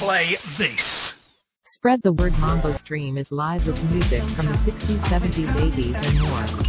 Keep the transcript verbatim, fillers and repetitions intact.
play this. Spread the word. Mambo Stream is live with music from the sixties, seventies, eighties and more.